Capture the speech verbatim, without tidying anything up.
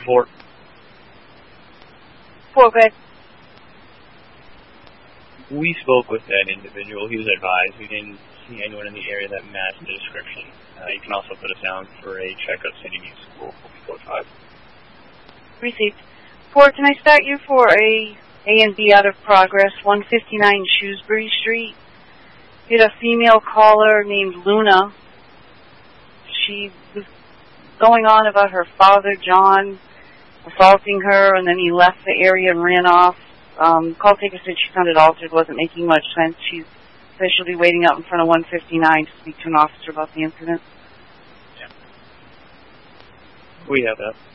Four. Four, go ahead. We spoke with that individual. He was advised. We didn't see anyone in the area that matched the description. Uh, you can also put us down for a checkup sending you to school. Code five. Received. Four, can I start you for a A and B out of progress, one fifty-nine Shrewsbury Street? You had a female caller named Luna. She was going on about her father, John, assaulting her, and then he left the area and ran off. Um, call taker said she sounded altered, wasn't making much sense. She says she'll be waiting out in front of one fifty-nine to speak to an officer about the incident. Yeah. We have that.